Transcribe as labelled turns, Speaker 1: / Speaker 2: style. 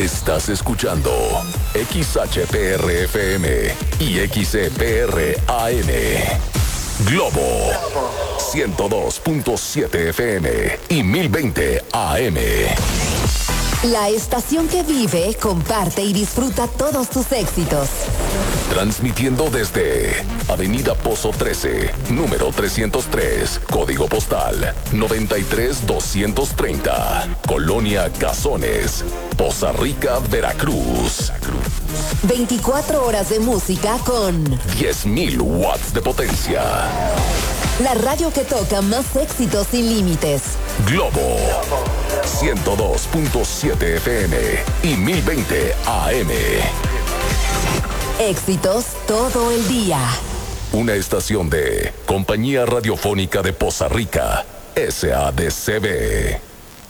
Speaker 1: Estás escuchando XHPR-FM y XCPR-AM. Globo 102.7 FM y 1020 AM.
Speaker 2: La estación que vive, comparte y disfruta todos tus éxitos.
Speaker 1: Transmitiendo desde Avenida Pozo 13, número 303, código postal 93230, Colonia Cazones, Poza Rica, Veracruz.
Speaker 2: 24 horas de música con
Speaker 1: 10.000 watts de potencia.
Speaker 2: La radio que toca más éxitos sin límites.
Speaker 1: Globo 102.7 FM y 1020 AM.
Speaker 2: Éxitos todo el día.
Speaker 1: Una estación de Compañía Radiofónica de Poza Rica, SADCB.